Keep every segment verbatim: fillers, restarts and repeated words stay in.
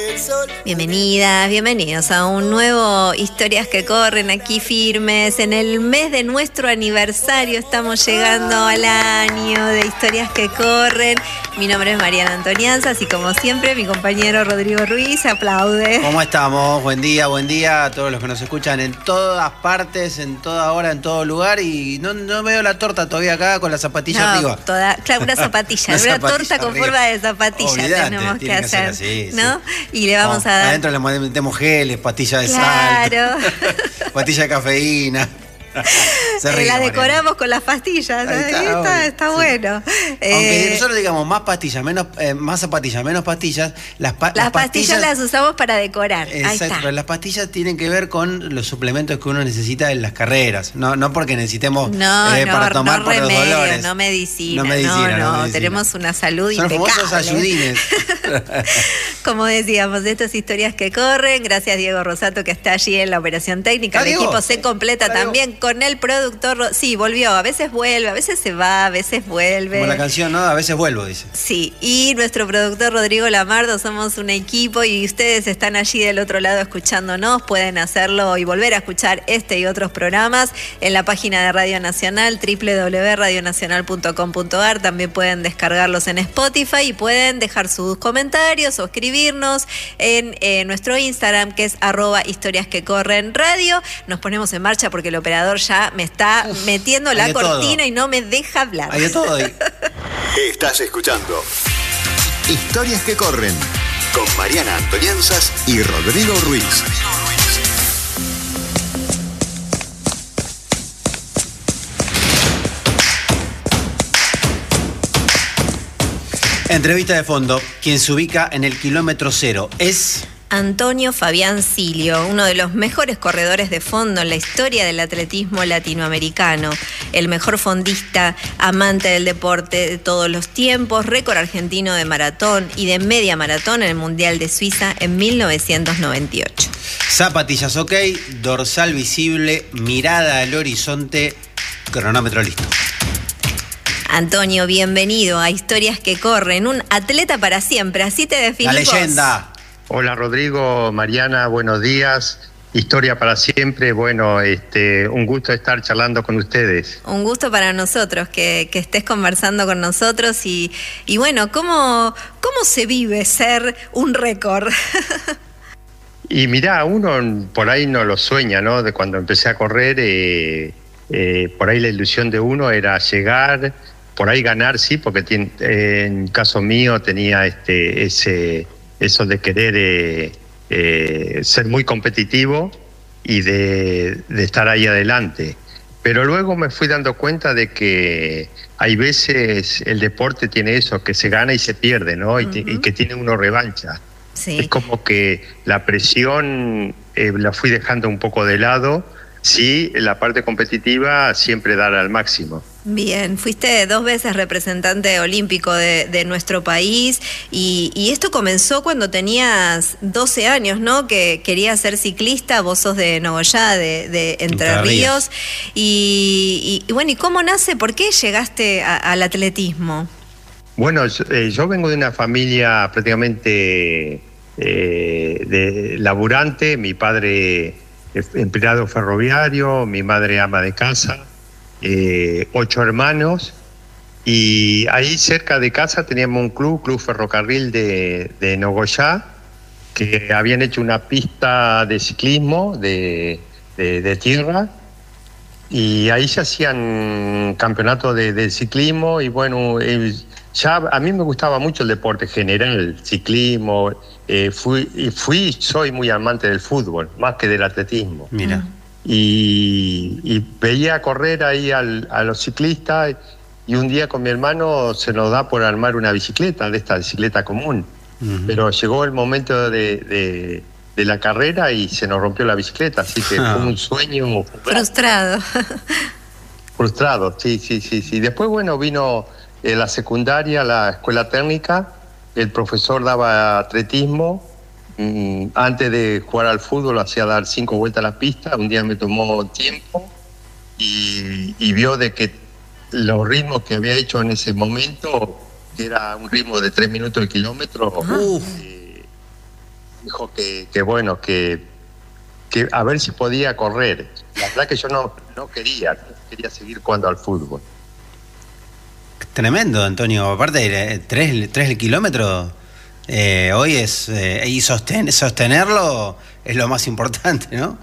Bienvenidas, bienvenidos a un nuevo Historias que Corren, aquí firmes. En el mes de nuestro aniversario estamos llegando al año de Historias que Corren. Mi nombre es Mariana Antonianzas y como siempre mi compañero Rodrigo Ruiz aplaude. ¿Cómo estamos? Buen día, buen día a todos los que nos escuchan en todas partes, en toda hora, en todo lugar. Y no, no veo la torta todavía acá con la zapatilla no, arriba. Toda, claro, una zapatilla, una, una zapatilla torta con arriba. Forma de zapatilla. Olvidate, tenemos que hacer, que así, ¿no? Sí. Y le vamos oh, a dar. Adentro le metemos geles, pastillas de claro. sal, pastillas de cafeína. Se ríe, la Mariana. Decoramos con las pastillas. Ahí está, Ahí está, está sí. Bueno. Aunque eh, nosotros digamos más pastillas, menos eh, más zapatillas, menos pastillas. Las, pa las, las pastillas, pastillas las usamos para decorar. Exacto, Ahí está. Pero las pastillas tienen que ver con los suplementos que uno necesita en las carreras. No, no porque necesitemos no, eh, no, para tomar no por remedio, los dolores. No medicina. No medicina. No, no, no medicina. Tenemos una salud Son impecable. Son famosos ayudines. Como decíamos, de estas historias que corren. Gracias Diego Rosato que está allí en la operación técnica. El Diego? equipo se completa ¿Está también Diego? Con el productor. Sí, volvió. A veces vuelve, a veces se va, a veces vuelve. Como la canción, ¿no? A veces vuelvo, dice. Sí, y nuestro productor Rodrigo Lamardo, somos un equipo y ustedes están allí del otro lado escuchándonos. Pueden hacerlo y volver a escuchar este y otros programas en la página de Radio Nacional, doble u doble u doble u punto radio nacional punto com punto a r. También pueden descargarlos en Spotify y pueden dejar sus comentarios o escribirnos en eh, nuestro Instagram, que es arroba historias que corren radio. Nos ponemos en marcha porque el operador ya me está metiendo la cortina todo. Y no me deja hablar. Hay de todo ahí. Estás escuchando Historias que Corren con Mariana Antonianzas y Rodrigo Ruiz. Entrevista de fondo. Quien se ubica en el kilómetro cero es Antonio Fabián Silio, uno de los mejores corredores de fondo en la historia del atletismo latinoamericano, el mejor fondista, amante del deporte de todos los tiempos, récord argentino de maratón y de media maratón en el Mundial de Suiza en mil novecientos noventa y ocho. Zapatillas ok, dorsal visible, mirada al horizonte, cronómetro listo. Antonio, bienvenido a Historias que Corren, un atleta para siempre, así te definimos. La leyenda. Hola Rodrigo, Mariana, buenos días. Historia para siempre. Bueno, este, un gusto estar charlando con ustedes. Un gusto para nosotros que, que estés conversando con nosotros y, y bueno, ¿cómo, ¿cómo se vive ser un récord? Y mirá, uno por ahí no lo sueña, ¿no? De cuando empecé a correr, eh, eh, por ahí la ilusión de uno era llegar, por ahí ganar, sí, porque tiene, eh, en caso mío tenía este ese... eso de querer eh, eh, ser muy competitivo y de, de estar ahí adelante. Pero luego me fui dando cuenta de que hay veces el deporte tiene eso, que se gana y se pierde, ¿no? Y, uh-huh. y que tiene uno revancha. Sí. Es como que la presión eh, la fui dejando un poco de lado. Sí, en la parte competitiva siempre dar al máximo. Bien, fuiste dos veces representante olímpico de, de nuestro país y, y esto comenzó cuando tenías doce años, ¿no? Que querías ser ciclista, vos sos de Nogoyá, de, de Entre, Entre Ríos. Ríos. Y, y, y bueno, ¿y cómo nace? ¿Por qué llegaste a, al atletismo? Bueno, yo, eh, yo vengo de una familia prácticamente eh, de laburante. Mi padre empleado ferroviario, mi madre ama de casa, eh, ocho hermanos, y ahí cerca de casa teníamos un club, Club Ferrocarril de, de Nogoyá, que habían hecho una pista de ciclismo de, de, de tierra, y ahí se hacían campeonatos de, de ciclismo, y bueno, eh, ya a mí me gustaba mucho el deporte general, ciclismo. Eh, fui, fui, soy muy amante del fútbol, más que del atletismo. Mira. Y, y veía correr ahí al, a los ciclistas, y un día con mi hermano se nos da por armar una bicicleta, de esta bicicleta común. Uh-huh. Pero llegó el momento de, de, de la carrera y se nos rompió la bicicleta, así que oh. fue un sueño. Frustrado. Frustrado, sí, sí, sí, sí. Después, bueno, vino eh, la secundaria, la escuela técnica. El profesor daba atletismo. Mm, antes de jugar al fútbol hacía dar cinco vueltas a la pista. Un día me tomó tiempo y, y vio de que los ritmos que había hecho en ese momento, que era un ritmo de tres minutos el kilómetro, eh, dijo que, que bueno, que, que a ver si podía correr. La verdad que yo no, no quería, quería seguir jugando al fútbol. Tremendo, Antonio. Aparte, tres, tres kilómetros eh, hoy es. Eh, y sosten, sostenerlo es lo más importante, ¿no?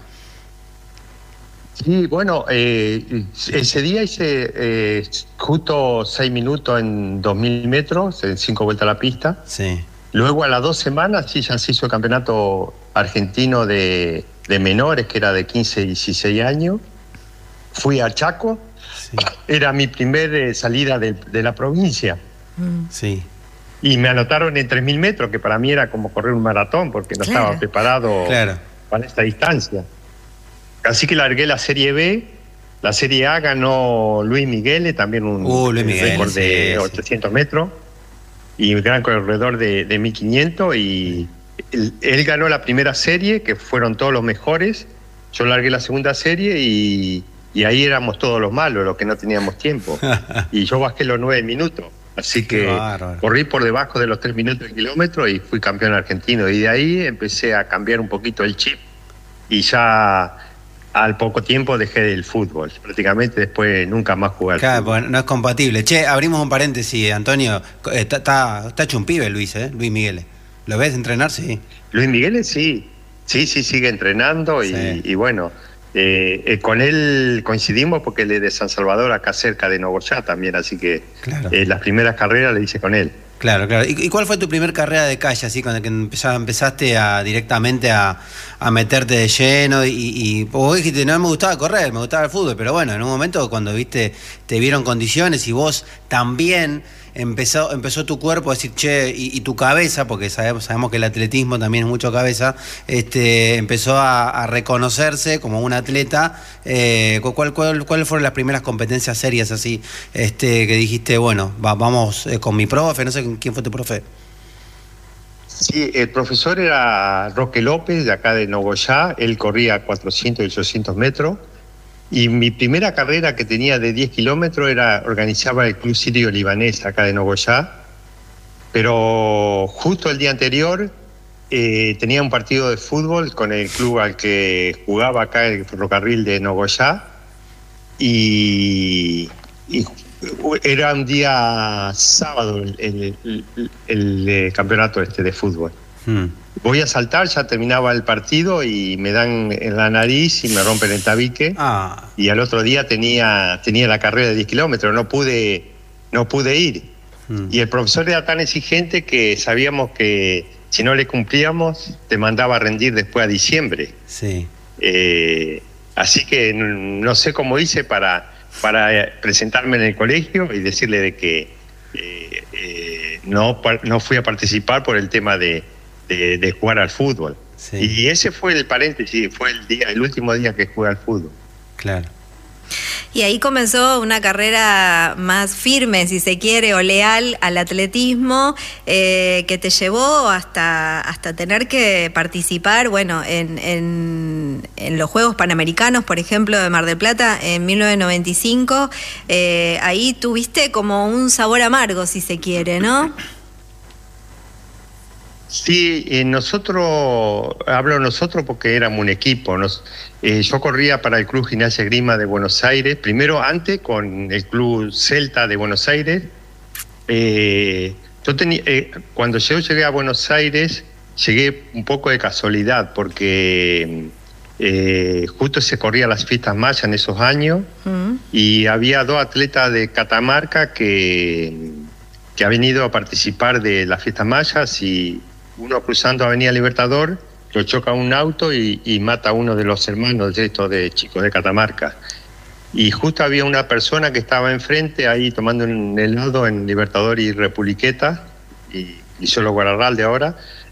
Sí, bueno, eh, ese día hice eh, justo seis minutos en dos mil metros, en cinco vueltas a la pista. Sí. Luego a las dos semanas sí ya se hizo el campeonato argentino de, de menores, que era de quince y dieciséis años. Fui a Chaco, sí. Era mi primera salida de, de la provincia. Sí. Y me anotaron en tres mil metros, que para mí era como correr un maratón, porque no claro. estaba preparado claro. para esta distancia. Así que largué la Serie B, la Serie A ganó Luis Miguel, también un uh, Luis Miguel, récord de sí, ochocientos sí. metros, y un gran corredor de, de mil quinientos, y él, él ganó la primera serie, que fueron todos los mejores. Yo largué la segunda serie y, y ahí éramos todos los malos, los que no teníamos tiempo. Y yo bajé los nueve minutos. Así que bárbaro. Corrí por debajo de los tres minutos de kilómetro y fui campeón argentino. Y de ahí empecé a cambiar un poquito el chip y ya al poco tiempo dejé el fútbol. Prácticamente después nunca más jugué al claro, fútbol. Pues no es compatible. Che, abrimos un paréntesis, Antonio. Está, está, está hecho un pibe Luis, ¿eh? Luis Miguel. ¿Lo ves entrenar? Sí. Luis Miguel sí. Sí, sí, sigue entrenando y, sí. y bueno... Eh, eh, con él coincidimos porque él es de San Salvador, acá cerca de Nogoyá también, así que claro. eh, las primeras carreras le hice con él. Claro, claro. ¿Y, y cuál fue tu primer carrera de calle, así, cuando que empezaste, empezaste a, directamente a, a meterte de lleno? Y, y vos dijiste, no me gustaba correr, me gustaba el fútbol, pero bueno, en un momento cuando viste, te vieron condiciones y vos también... Empezó, empezó tu cuerpo a decir, che, y, y tu cabeza, porque sabemos, sabemos que el atletismo también es mucho cabeza, este, empezó a, a reconocerse como un atleta. Eh, ¿cuál, cuál, ¿Cuáles fueron las primeras competencias serias así, este, que dijiste, bueno, va, vamos eh, con mi profe? No sé quién fue tu profe. Sí, el profesor era Roque López, de acá de Nogoyá. Él corría cuatrocientos y ochocientos metros. Y mi primera carrera que tenía de diez kilómetros era, organizaba el Club Sirio Libanés acá de Nogoyá, pero justo el día anterior eh, tenía un partido de fútbol con el club al que jugaba acá, el ferrocarril de Nogoyá, y, y era un día sábado el, el, el, el, el campeonato este de fútbol. Hmm. Voy a saltar, ya terminaba el partido y me dan en la nariz y me rompen el tabique. Ah. Y al otro día tenía, tenía la carrera de diez kilómetros, no pude, no pude ir. Mm. Y el profesor era tan exigente que sabíamos que si no le cumplíamos, te mandaba a rendir después a diciembre. Sí. Eh, así que no sé cómo hice para, para presentarme en el colegio y decirle de que eh, eh, no, no fui a participar por el tema de... De, de jugar al fútbol. Sí. Y ese fue el paréntesis, fue el día, el último día que jugué al fútbol. Claro. Y ahí comenzó una carrera más firme, si se quiere, o leal al atletismo, eh, que te llevó hasta, hasta tener que participar, bueno, en, en, en los Juegos Panamericanos, por ejemplo, de Mar del Plata, en mil novecientos noventa y cinco. Eh, ahí tuviste como un sabor amargo, si se quiere, ¿no? Sí, eh, nosotros, hablo nosotros porque éramos un equipo. Nos, eh, yo corría para el Club Gimnasia Esgrima de Buenos Aires, primero antes con el Club Celta de Buenos Aires. Eh, yo tenía, eh, cuando yo llegué a Buenos Aires, llegué un poco de casualidad, porque eh, justo se corrían las fiestas mayas en esos años, uh-huh. y había dos atletas de Catamarca que, que han venido a participar de las fiestas mayas, y uno cruzando Avenida Libertador, lo choca un auto y, y mata a uno de los hermanos de estos de chicos de Catamarca. Y justo había una persona que estaba enfrente ahí tomando un helado en Libertador y Republiqueta, y, y solo Guararralde ahora,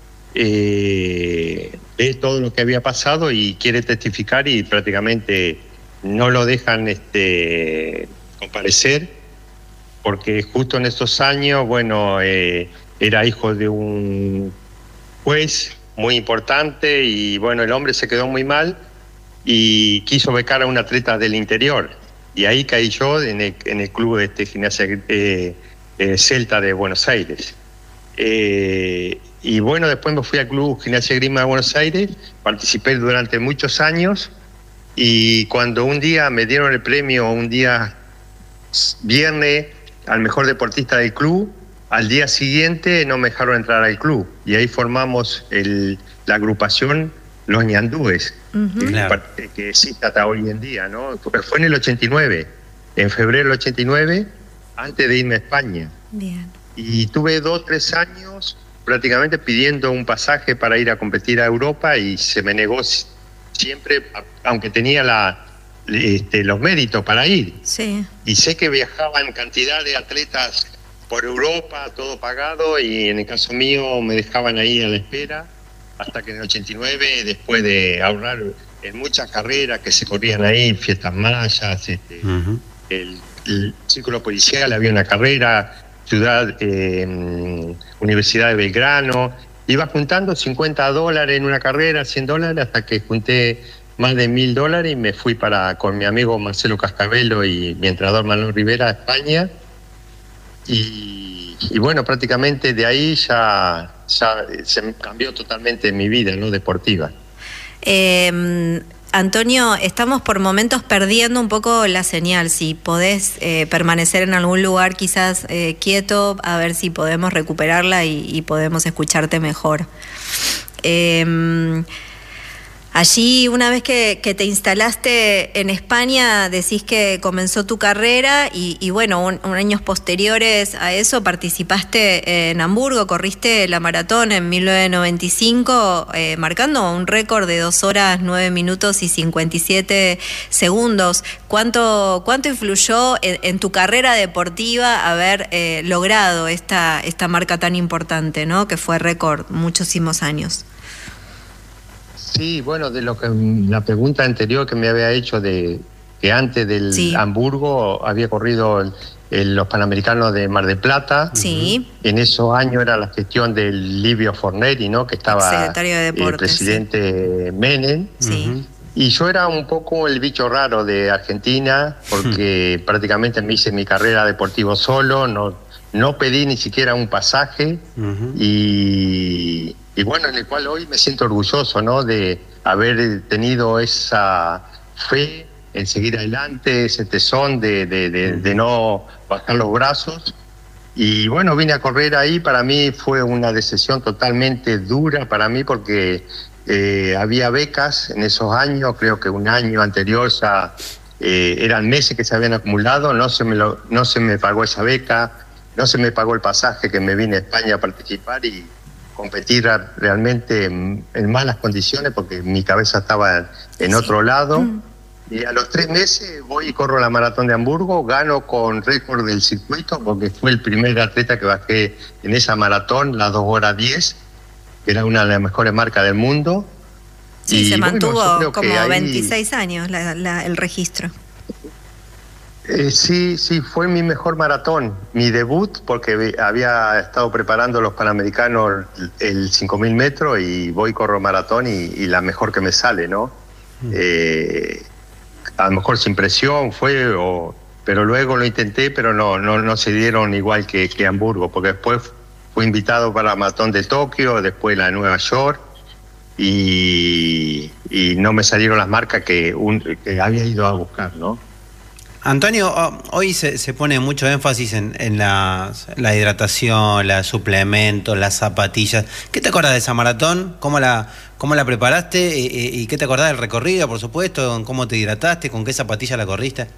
eh, ve todo lo que había pasado y quiere testificar, y prácticamente no lo dejan este, comparecer, porque justo en estos años, bueno, eh, era hijo de un juez muy importante, y bueno, el hombre se quedó muy mal y quiso becar a un atleta del interior, y ahí caí yo en el, en el club de este Gimnasia eh, eh, Celta de Buenos Aires. Eh, y bueno, después me fui al Club Gimnasia y Esgrima de Buenos Aires, participé durante muchos años, y cuando un día me dieron el premio, un día viernes, al mejor deportista del club, al día siguiente no me dejaron entrar al club, y ahí formamos el, la agrupación Los Ñandúes, uh-huh. que, claro. que existe hasta hoy en día, ¿no? Porque fue en el ochenta y nueve, en febrero del ochenta y nueve, antes de irme a España. Bien. Y tuve dos, tres años prácticamente pidiendo un pasaje para ir a competir a Europa, y se me negó siempre, aunque tenía la, este, los méritos para ir. Sí. Y sé que viajaban cantidad de atletas por Europa, todo pagado, y en el caso mío me dejaban ahí a la espera, hasta que en el ochenta y nueve, después de ahorrar en muchas carreras que se corrían ahí, fiestas mayas, este, uh-huh. el, el círculo policial, había una carrera, ciudad, eh, Universidad de Belgrano, iba juntando cincuenta dólares en una carrera, cien dólares, hasta que junté más de mil dólares y me fui para con mi amigo Marcelo Cascabello y mi entrenador Manuel Rivera a España. Y, y bueno, prácticamente de ahí ya, ya se cambió totalmente mi vida, ¿no?, deportiva. Eh, Antonio, estamos por momentos perdiendo un poco la señal. Si podés eh, permanecer en algún lugar quizás eh, quieto, a ver si podemos recuperarla y, y podemos escucharte mejor. Eh, Allí, una vez que, que te instalaste en España, decís que comenzó tu carrera y, y bueno, un, un años posteriores a eso participaste en Hamburgo, corriste la maratón en mil novecientos noventa y cinco, eh, marcando un récord de dos horas, nueve minutos y cincuenta y siete segundos. ¿Cuánto, cuánto influyó en, en tu carrera deportiva haber eh, logrado esta, esta marca tan importante, ¿no?, que fue récord muchísimos años? Sí, bueno, de lo que la pregunta anterior que me había hecho de que antes del sí. Hamburgo había corrido el, el, los Panamericanos de Mar del Plata. Sí. En esos años era la gestión del Livio Forneri, ¿no?, que estaba secretario de Deportes, el presidente sí. Menem. Sí. Uh-huh. Y yo era un poco el bicho raro de Argentina, porque uh-huh. prácticamente me hice mi carrera deportiva solo, no, no pedí ni siquiera un pasaje, uh-huh. y Y bueno, en el cual hoy me siento orgulloso, ¿no?, de haber tenido esa fe en seguir adelante, ese tesón de, de, de, de no bajar los brazos. Y bueno, vine a correr ahí. Para mí fue una decisión totalmente dura para mí, porque eh, había becas en esos años, creo que un año anterior ya eh, eran meses que se habían acumulado, no se, me lo, no se me pagó esa beca, no se me pagó el pasaje que me vine a España a participar y competir realmente en, en malas condiciones, porque mi cabeza estaba en sí. otro lado. Mm. Y a los tres meses voy y corro la maratón de Hamburgo, gano con récord del circuito, porque fue el primer atleta que bajé en esa maratón, las dos horas diez, que era una de las mejores marcas del mundo. Sí, y se mantuvo bueno, como ahí, veintiséis años la, la, el registro. Eh, sí, sí, fue mi mejor maratón, mi debut, porque había estado preparando los Panamericanos el cinco mil metros y voy, corro maratón y, y la mejor que me sale, ¿no? Mm. Eh, a lo mejor sin presión fue, o, pero luego lo intenté, pero no, no, no se dieron igual que, que Hamburgo, porque después fui invitado para la maratón de Tokio, después la de Nueva York, y, y no me salieron las marcas que, un, que había ido a buscar, ¿no? Antonio, hoy se, se pone mucho énfasis en, en la, la hidratación, los suplementos, las zapatillas. ¿Qué te acordás de esa maratón? ¿Cómo la, cómo la preparaste? ¿Y, y qué te acordás del recorrido, por supuesto? ¿Cómo te hidrataste? ¿Con qué zapatilla la corriste?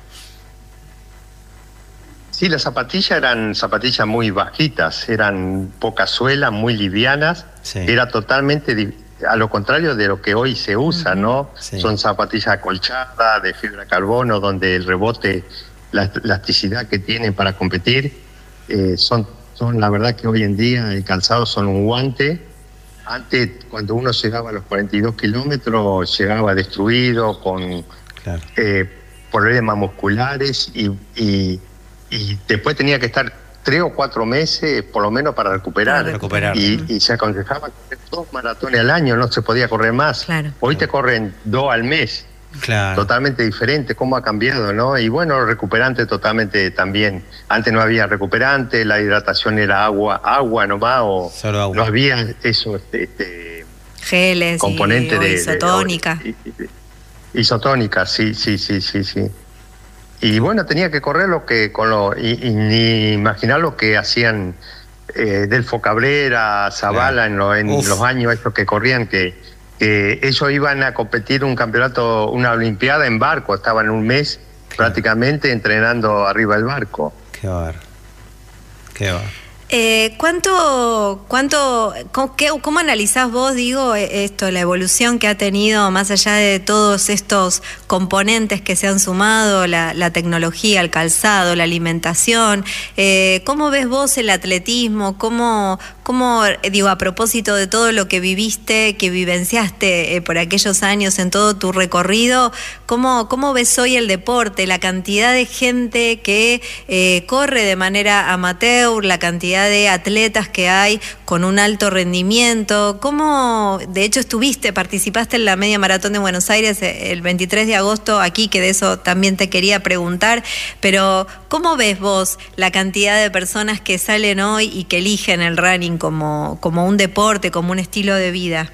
Sí, las zapatillas eran zapatillas muy bajitas, eran poca suela, muy livianas. Sí. Era totalmente a lo contrario de lo que hoy se usa, ¿no? Sí. Son zapatillas acolchadas, de fibra de carbono, donde el rebote, la elasticidad que tienen para competir, eh, son, son la verdad que hoy en día el calzado son un guante. Antes, cuando uno llegaba a los cuarenta y dos kilómetros, llegaba destruido, con claro. eh, problemas musculares, y, y, y después tenía que estar tres o cuatro meses por lo menos para recuperar, para recuperar. Y, y se aconsejaba correr dos maratones al año, no se podía correr más. Claro. Hoy te corren dos al mes, Claro. Totalmente diferente, cómo ha cambiado, ¿no? Y bueno, recuperante totalmente también. Antes no había recuperante, la hidratación era agua, agua nomás, o Solo agua. no había eso, este, este geles componente y, o de, isotónica. De, de, isotónica, sí, sí, sí, sí, sí. Y bueno, tenía que correr lo que con lo y, y ni imaginar lo que hacían eh, Delfo Cabrera, Zavala, claro, en, lo, en los años estos que corrían, que, que ellos iban a competir un campeonato, una olimpiada en barco, estaban un mes, claro, prácticamente entrenando arriba del barco. Qué bar. Qué bar. Eh, ¿Cuánto, cuánto, cómo, qué, cómo analizás vos, digo, esto, la evolución que ha tenido más allá de todos estos componentes que se han sumado, la, la tecnología, el calzado, la alimentación? Eh, ¿Cómo ves vos el atletismo? ¿Cómo, cómo, digo, a propósito de todo lo que viviste, que vivenciaste eh, por aquellos años en todo tu recorrido, ¿cómo, cómo ves hoy el deporte, la cantidad de gente que eh, corre de manera amateur, la cantidad de atletas que hay con un alto rendimiento? ¿Cómo, de hecho, estuviste, participaste en la media maratón de Buenos Aires el veintitrés de agosto aquí, que de eso también te quería preguntar, pero ¿cómo ves vos la cantidad de personas que salen hoy y que eligen el running como, como un deporte, como un estilo de vida?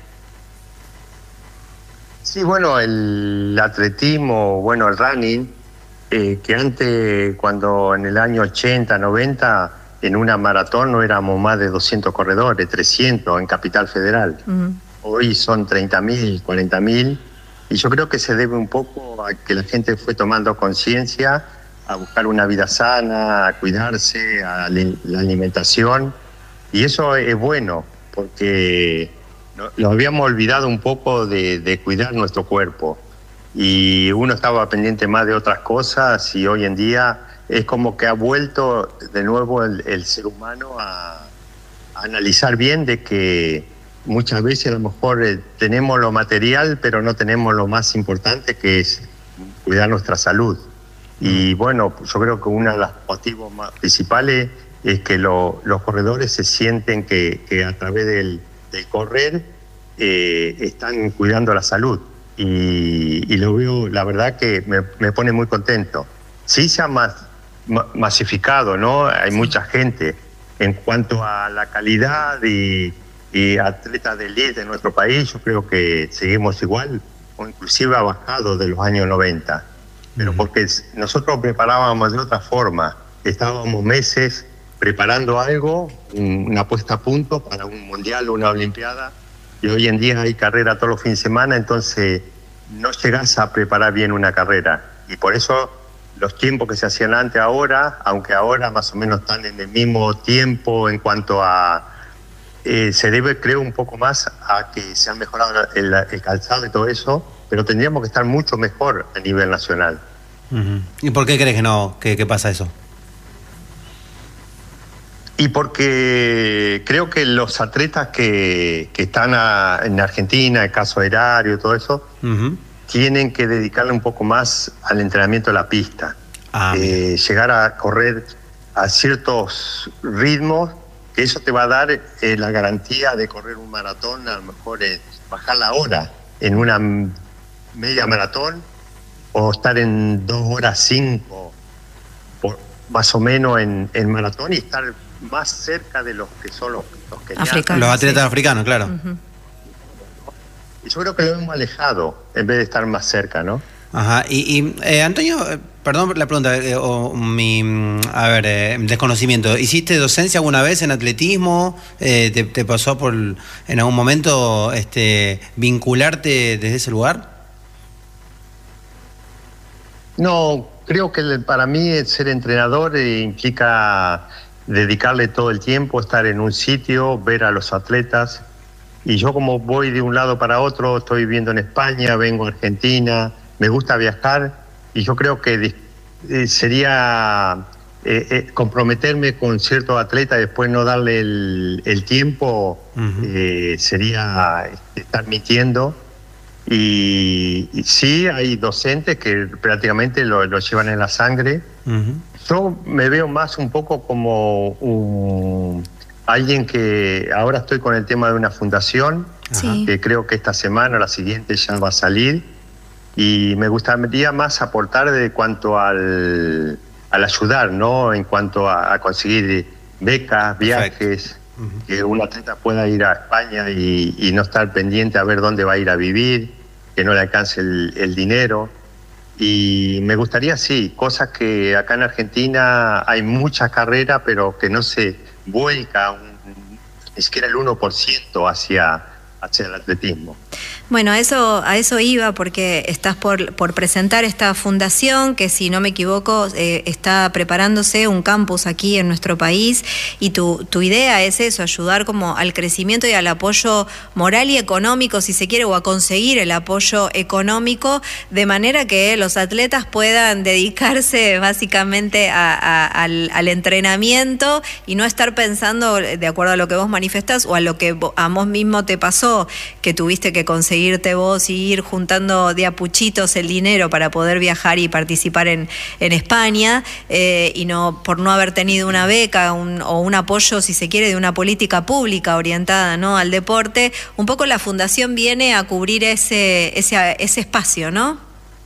Sí, bueno, el atletismo, bueno, el running, eh, que antes, cuando en el año ochenta, noventa, en una maratón no éramos más de doscientos corredores, trescientos en Capital Federal. Uh-huh. Hoy son treinta mil, cuarenta mil, y yo creo que se debe un poco a que la gente fue tomando conciencia, a buscar una vida sana, a cuidarse, a la alimentación, y eso es bueno, porque lo habíamos olvidado un poco de, de cuidar nuestro cuerpo, y uno estaba pendiente más de otras cosas, y hoy en día es como que ha vuelto de nuevo el, el ser humano a, a analizar bien de que muchas veces a lo mejor eh, tenemos lo material, pero no tenemos lo más importante, que es cuidar nuestra salud. Y bueno, yo creo que uno de los motivos más principales es que lo, los corredores se sienten que, que a través del, del correr eh, están cuidando la salud. Y, y lo veo, la verdad que me, me pone muy contento. Sí se ha más masificado, ¿no? Hay sí. mucha gente. En cuanto a la calidad y, y atletas de elite de nuestro país, yo creo que seguimos igual, o inclusive ha bajado de los años noventa. Pero uh-huh. porque nosotros preparábamos de otra forma. Estábamos meses preparando algo, una puesta a punto para un mundial o una olimpiada, y hoy en día hay carrera todos los fines de semana, entonces no llegas a preparar bien una carrera. Y por eso los tiempos que se hacían antes ahora, aunque ahora más o menos están en el mismo tiempo en cuanto a... Eh, se debe, creo, un poco más a que se ha mejorado el, el calzado y todo eso, pero tendríamos que estar mucho mejor a nivel nacional. Uh-huh. ¿Y por qué crees que no, que, que pasa eso? Y porque creo que los atletas que, que están a, en Argentina, el caso Erario y todo eso, uh-huh. tienen que dedicarle un poco más al entrenamiento de la pista. Ah, eh, llegar a correr a ciertos ritmos, que eso te va a dar eh, la garantía de correr un maratón, a lo mejor eh, bajar la hora en una media maratón, o estar en dos horas cinco, por, más o menos en, en maratón, y estar más cerca de los que son los, los keniatas. Los atletas sí. africanos, claro. Uh-huh. Y yo creo que lo hemos alejado en vez de estar más cerca, ¿no? Ajá. Y, y eh, Antonio, perdón la pregunta, eh, o mi, a ver, eh, desconocimiento. ¿Hiciste docencia alguna vez en atletismo? Eh, te, ¿Te pasó por en algún momento este, vincularte desde ese lugar? No, creo que para mí ser entrenador eh, implica dedicarle todo el tiempo, estar en un sitio, ver a los atletas. Y yo, como voy de un lado para otro, estoy viviendo en España, vengo a Argentina, me gusta viajar, y yo creo que eh, sería eh, eh, comprometerme con ciertos atletas y después no darle el, el tiempo, uh-huh. eh, sería estar mintiendo. Y, y sí, hay docentes que prácticamente lo, lo llevan en la sangre. Uh-huh. Yo me veo más un poco como un, alguien que ahora estoy con el tema de una fundación, sí. que creo que esta semana o la siguiente ya va a salir, y me gustaría más aportar de cuanto al, al ayudar, ¿no? En cuanto a, a conseguir becas, viajes, uh-huh. que un atleta pueda ir a España y, y no estar pendiente a ver dónde va a ir a vivir, que no le alcance el, el dinero. Y me gustaría, sí, cosas que acá en Argentina hay muchas carreras, pero que no se vuelca un, ni siquiera el uno por ciento hacia, hacia el atletismo. Bueno, a eso, a eso iba, porque estás por, por presentar esta fundación que, si no me equivoco, eh, está preparándose un campus aquí en nuestro país, y tu, tu idea es eso, ayudar como al crecimiento y al apoyo moral y económico, si se quiere, o a conseguir el apoyo económico, de manera que los atletas puedan dedicarse básicamente a, a, al, al entrenamiento y no estar pensando, de acuerdo a lo que vos manifestás o a lo que a vos mismo te pasó, que tuviste que conseguir irte vos y ir juntando de a puchitos el dinero para poder viajar y participar en, en España, eh, y no por no haber tenido una beca un, o un apoyo, si se quiere, de una política pública orientada, ¿no?, al deporte. Un poco la fundación viene a cubrir ese, ese, ese espacio, ¿no?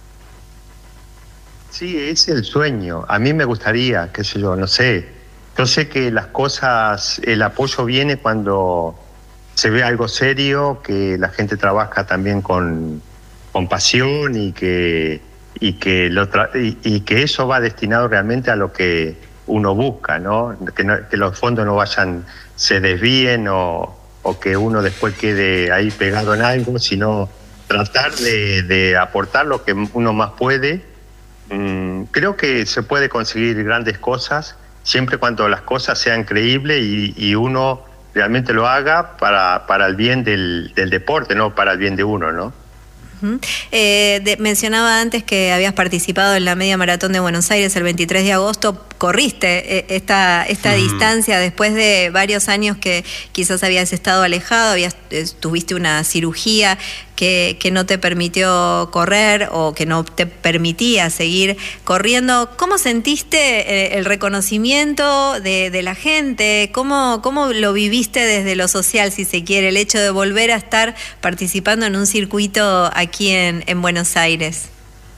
Sí, es el sueño. A mí me gustaría, qué sé yo, no sé. Yo sé que las cosas, el apoyo viene cuando se ve algo serio, que la gente trabaja también con, con pasión y que, y, que lo tra- y, y que eso va destinado realmente a lo que uno busca, ¿no? Que, no, que los fondos no vayan, se desvíen o, o que uno después quede ahí pegado en algo, sino tratar de, de aportar lo que uno más puede. Mm, creo que se puede conseguir grandes cosas, siempre cuando las cosas sean creíbles y, y uno realmente lo haga para, para el bien del, del deporte, no para el bien de uno, ¿no? Uh-huh. Eh, de, mencionaba antes que habías participado en la media maratón de Buenos Aires el veintitrés de agosto. Corriste eh, esta, esta uh-huh. distancia después de varios años que quizás habías estado alejado, habías, eh, tuviste una cirugía que, que no te permitió correr o que no te permitía seguir corriendo. ¿Cómo sentiste eh, el reconocimiento de, de la gente? ¿Cómo, ¿Cómo lo viviste desde lo social, si se quiere, el hecho de volver a estar participando en un circuito aquí en, en Buenos Aires?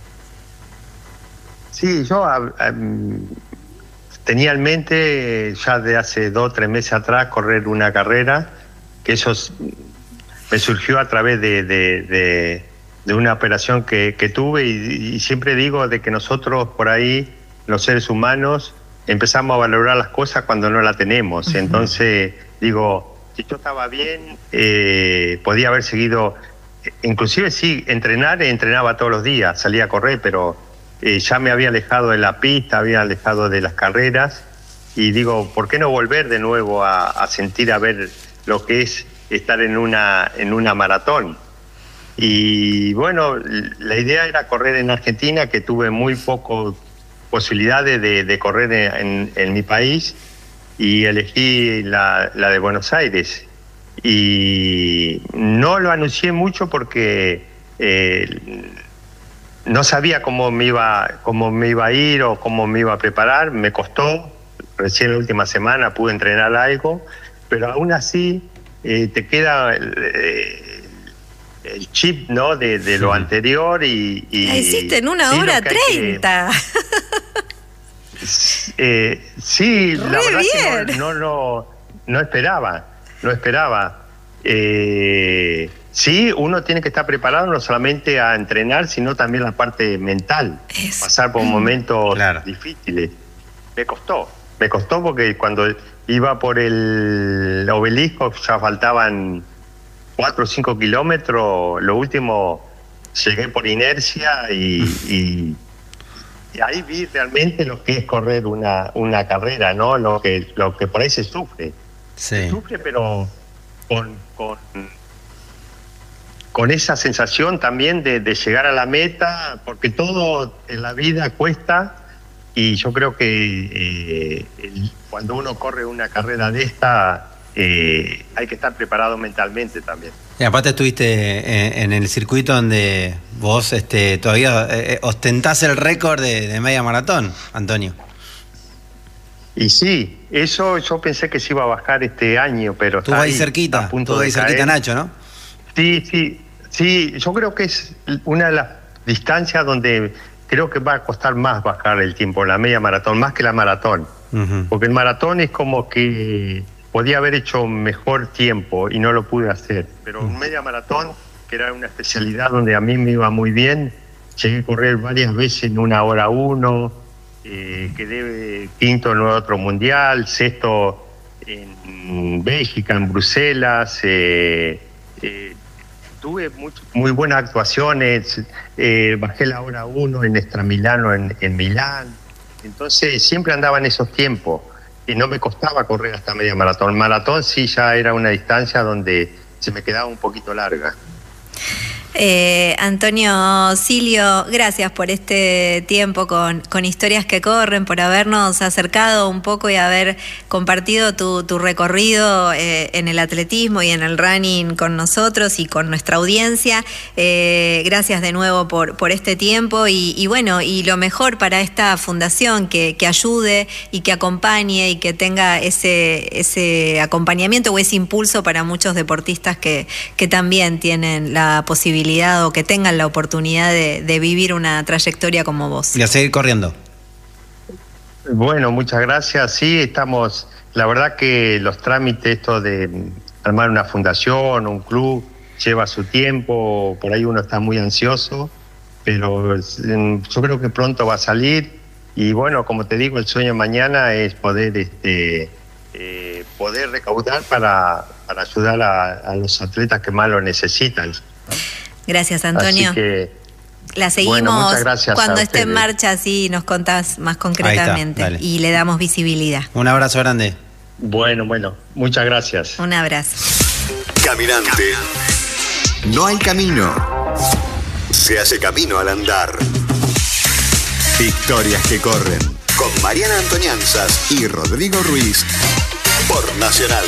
Sí, yo um, tenía en mente ya de hace dos o tres meses atrás correr una carrera, que eso me surgió a través de, de, de, de una operación que, que tuve y, y siempre digo de que nosotros por ahí, los seres humanos, empezamos a valorar las cosas cuando no las tenemos. Uh-huh. Entonces digo, si yo estaba bien, eh, podía haber seguido, inclusive sí, entrenar, entrenaba todos los días, salía a correr, pero eh, ya me había alejado de la pista, había alejado de las carreras, y digo, ¿por qué no volver de nuevo a, a sentir, a ver lo que es estar en una, en una maratón? Y bueno, la idea era correr en Argentina, que tuve muy pocas posibilidades de, de correr en, en mi país, y elegí la, la de Buenos Aires. Y no lo anuncié mucho porque eh, no sabía cómo me iba, cómo me iba a ir o cómo me iba a preparar. Me costó, recién la última semana pude entrenar algo, pero aún así eh, te queda eh, el chip, ¿no?, de, de lo anterior. Y, y la hiciste en una sí, hora treinta. Eh, sí, Re la verdad bien. que no, no, no, no esperaba, no esperaba. Eh, sí, uno tiene que estar preparado no solamente a entrenar, sino también la parte mental, Eso. pasar por momentos claro. difíciles. Me costó, me costó porque cuando iba por el obelisco ya faltaban cuatro o cinco kilómetros, lo último llegué por inercia y... y Y ahí vi realmente lo que es correr una, una carrera, ¿no? Lo que, lo que por ahí se sufre. Sí. Se sufre, pero con, con, con esa sensación también de, de llegar a la meta, porque todo en la vida cuesta, y yo creo que eh, el, cuando uno corre una carrera de esta, eh, hay que estar preparado mentalmente también. Y aparte estuviste en, en el circuito donde vos este, todavía eh, ostentás el récord de, de media maratón, Antonio. Y sí, eso yo pensé que se iba a bajar este año, pero Estuvo está ahí ahí, cerquita, está a punto estuvo ahí de cerquita caer. Nacho, ¿no? Sí, sí, sí, yo creo que es una de las distancias donde creo que va a costar más bajar el tiempo, la media maratón, más que la maratón. Uh-huh. Porque el maratón es como que podía haber hecho mejor tiempo y no lo pude hacer. Pero un media maratón, que era una especialidad donde a mí me iba muy bien, llegué a correr varias veces en una hora uno, eh, quedé quinto en otro mundial, sexto en Bélgica, en Bruselas, eh, eh, tuve muy, muy buenas actuaciones, eh, bajé la hora uno en Extra Milano, en, en Milán, entonces siempre andaba en esos tiempos y no me costaba correr hasta media maratón. Maratón sí ya era una distancia donde se me quedaba un poquito larga. Eh, Antonio Silio, gracias por este tiempo con, con Historias que Corren, por habernos acercado un poco y haber compartido tu, tu recorrido eh, en el atletismo y en el running con nosotros y con nuestra audiencia. Eh, gracias de nuevo por, por este tiempo y, y bueno, y lo mejor para esta fundación, que, que ayude y que acompañe y que tenga ese, ese acompañamiento o ese impulso para muchos deportistas que, que también tienen la posibilidad o que tengan la oportunidad de, de vivir una trayectoria como vos. Y a seguir corriendo. Bueno, muchas gracias. Sí, estamos, la verdad que los trámites, esto de armar una fundación, un club, lleva su tiempo, por ahí uno está muy ansioso, pero yo creo que pronto va a salir y bueno, como te digo, el sueño mañana es poder este eh, poder recaudar para, para ayudar a, a los atletas que más lo necesitan. Gracias, Antonio. Así que, la seguimos bueno, cuando esté en marcha, así nos contás más concretamente está, y le damos visibilidad. Un abrazo grande. Bueno, bueno, muchas gracias. Un abrazo. Caminante. No hay camino. Se hace camino al andar. Historias que corren. Con Mariana Antonianzas y Rodrigo Ruiz. Por Nacional.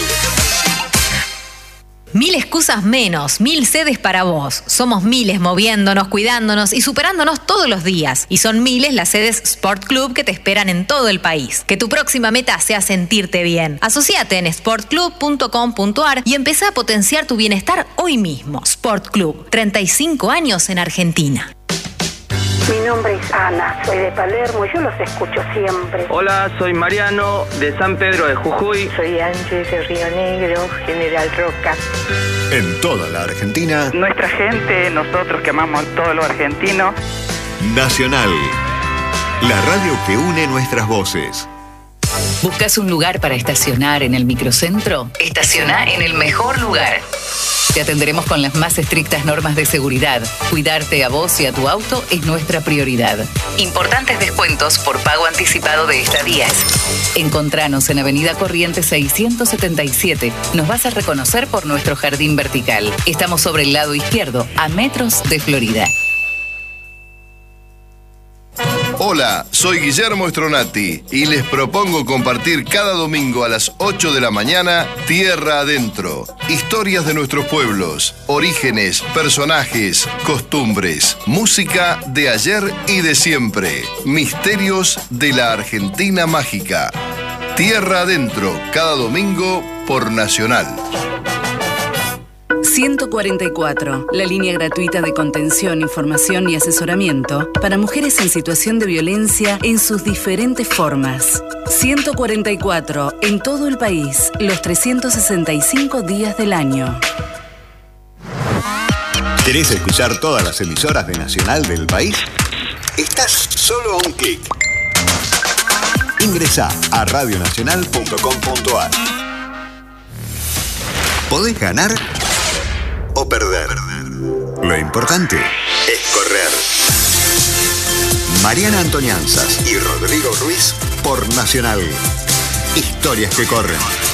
Mil excusas menos, mil sedes para vos. Somos miles moviéndonos, cuidándonos y superándonos todos los días. Y son miles las sedes Sport Club que te esperan en todo el país. Que tu próxima meta sea sentirte bien. Asociate en sport club punto com punto a r y empezá a potenciar tu bienestar hoy mismo. Sport Club, treinta y cinco años en Argentina. Mi nombre es Ana, soy de Palermo y yo los escucho siempre. Hola, soy Mariano, de San Pedro de Jujuy. Soy Ángel de Río Negro, General Roca. En toda la Argentina. Nuestra gente, nosotros que amamos a todo lo argentino. Nacional, la radio que une nuestras voces. ¿Buscas un lugar para estacionar en el microcentro? Estaciona en el mejor lugar. Te atenderemos con las más estrictas normas de seguridad. Cuidarte a vos y a tu auto es nuestra prioridad. Importantes descuentos por pago anticipado de estadías. Encontranos en Avenida Corrientes seiscientos setenta y siete. Nos vas a reconocer por nuestro jardín vertical. Estamos sobre el lado izquierdo, a metros de Florida. Hola, soy Guillermo Stronati y les propongo compartir cada domingo a las ocho de la mañana Tierra Adentro. Historias de nuestros pueblos, orígenes, personajes, costumbres, música de ayer y de siempre, misterios de la Argentina mágica. Tierra Adentro, cada domingo por Nacional. ciento cuarenta y cuatro, la línea gratuita de contención, información y asesoramiento para mujeres en situación de violencia en sus diferentes formas. ciento cuarenta y cuatro, en todo el país, los trescientos sesenta y cinco días del año. ¿Querés escuchar todas las emisoras de Nacional del país? Estás solo a un clic. Ingresá a radio nacional punto com punto a r. Podés ganar o perder. Lo importante es correr. Mariana Antonianzas y Rodrigo Ruiz por Nacional. Historias que corren.